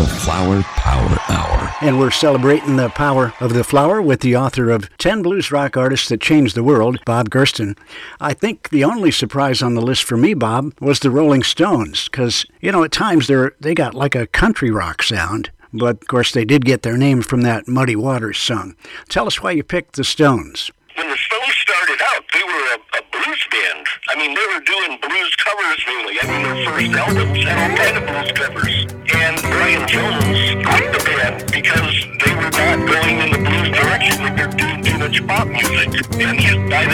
The Flower Power Hour. And we're celebrating the power of the flower with the author of 10 Blues Rock Artists That Changed the World, Bob Gersten. I think the only surprise on the list for me, Bob, was the Rolling Stones, because, at times they got like a country rock sound. But, of course, they did get their name from that Muddy Waters song. Tell us why you picked the Stones. When the Stones started out, they were a blues band. They were doing blues covers, really. Their first albums had all kind of blues covers. And Brian Jones quit the band because they were not going in the blues direction. They were doing too much pop music. And by